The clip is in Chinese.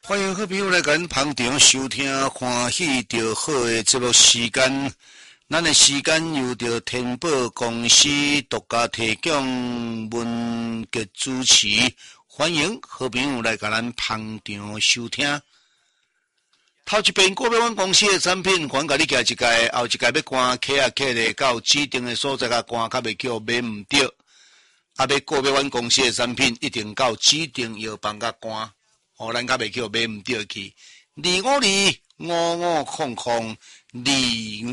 欢迎好朋友来咱捧场收听欢喜着好的节目时间，咱的时间由着天宝公司独家提供文节主持，欢迎好朋友来甲咱捧场收听。头一遍个别阮公司的产品，还甲你寄一届，后一届要关客啊客咧，到指定的所在甲关较袂叫买毋着。啊，要个别阮公司的产品，一定到指定药房甲关。咱较袂叫买毋着去，252550025。